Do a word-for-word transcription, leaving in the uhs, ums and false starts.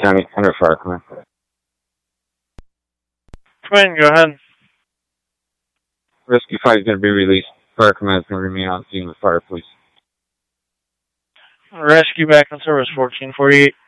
County under Fire Command. Twin, go ahead. Rescue five is going to be released. Fire Command is going to remain on scene with fire police. Rescue back in service, fourteen forty-eight.